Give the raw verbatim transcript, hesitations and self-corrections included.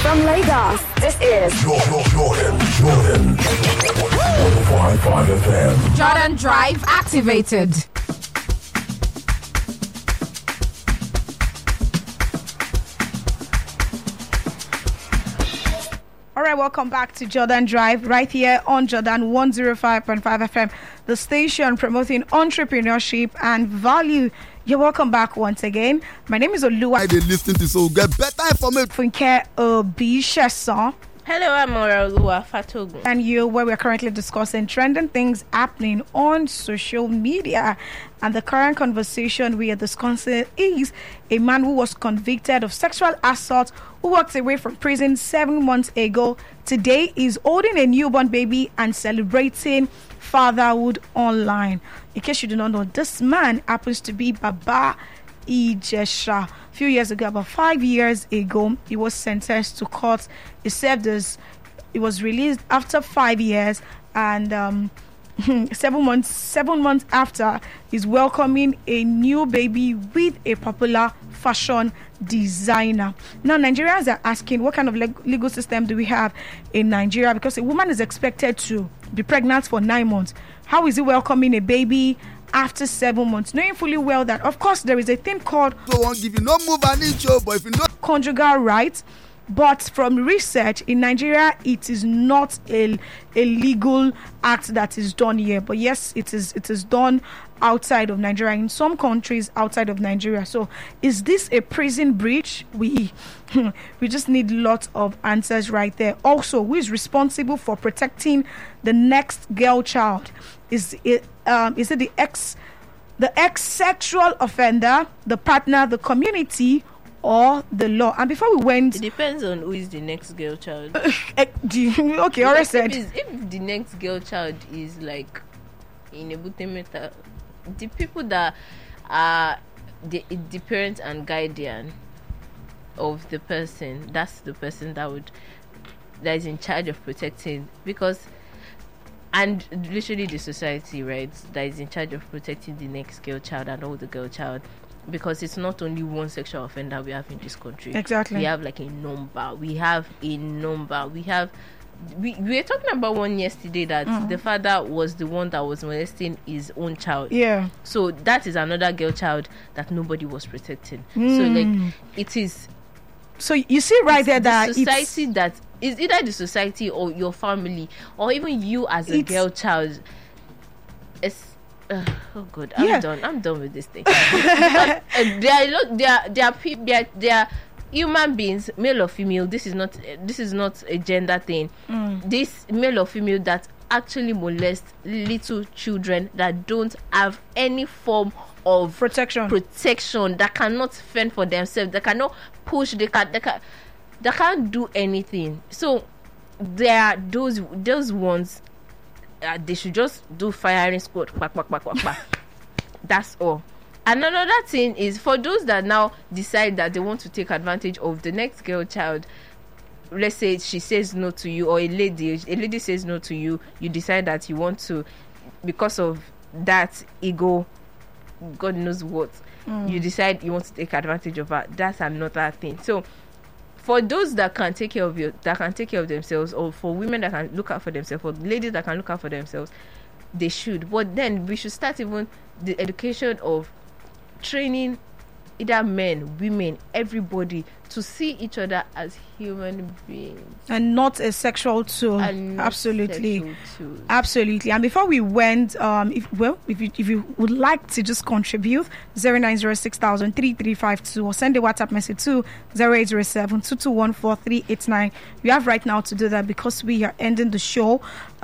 From Lagos, this is Jordan, Jordan, Jordan. one oh five point five F M. Jordan Drive activated. All right, welcome back to Jordan Drive right here on Jordan one oh five point five F M, the station promoting entrepreneurship and value. You're welcome back once again. My name is Oluwa. I did listen to so get better information. Funke Obishesan. Hello, I'm Oluwa Fatogun. And you, where we're currently discussing trending things happening on social media. And the current conversation we are discussing is a man who was convicted of sexual assault who walked away from prison seven months ago. Today is holding a newborn baby and celebrating fatherhood online. In case you do not know, this man happens to be Baba Ijesha. A few years ago, about five years ago, he was sentenced to court. He served as, he was released after five years, and um, seven months, seven months after, he's welcoming a new baby with a popular fashion designer. Now, Nigerians are asking, what kind of leg- legal system do we have in Nigeria? Because a woman is expected to be pregnant for nine months. How is he welcoming a baby after seven months, knowing fully well that, of course, there is a thing called So won't give you no move an inch, oh, but if you know conjugal rights, but from research in Nigeria, it is not a, a legal act that is done here. But yes, it is it is done outside of Nigeria, in some countries outside of Nigeria. So is this a prison breach? We we just need lots of answers right there. Also, who is responsible for protecting the next girl child? Is it um, is it the ex the ex sexual offender, the partner, the community, or the law? And before we went, It depends on who is the next girl child. eh, do you, okay, already if, said. it's- if the next girl child is like in a butemeta, the people that are the, the parent and guardian of the person, that's the person that would that is in charge of protecting, because and literally the society, right, that is in charge of protecting the next girl child and all the girl child, because it's not only one sexual offender we have in this country. Exactly. We have like a number. We have a number. We have. We, we were talking about one yesterday that Mm. the father was the one that was molesting his own child. Yeah. So that is another girl child that nobody was protecting. So Mm. like it is So you see right there the that it's- society that is either the society or your family or even you as a It's- girl child. It's uh, oh god, I'm Yeah. done. I'm done with this thing. Because, uh, there are a lot. There are there are people. There are, there are human beings, male or female. This is not. Uh, this is not a gender thing. Mm. This male or female that actually molest little children that don't have any form of protection. protection, that cannot fend for themselves, that cannot push, they can they can they can't do anything. So there are those those ones, uh, they should just do firing squad. Quack, quack, quack, quack, quack. That's all. And another thing is for those that now decide that they want to take advantage of the next girl child. Let's say she says no to you, or a lady a lady says no to you, you decide that you want to, because of that ego, God knows what, Mm. you decide you want to take advantage of her. That's another thing. So for those that can take care of you, that can take care of themselves, or for women that can look out for themselves, or ladies that can look out for themselves, they should. But then we should start even the education of training either men, women, everybody to see each other as human beings And not a sexual tool. and not Absolutely. sexual tools. Absolutely. And before we went, um, if well, if you if you would like to just contribute, zero nine zero six thousand three three five two, or send a WhatsApp message to zero eight zero seven two two one four three eight nine. You have right now to do that because we are ending the show.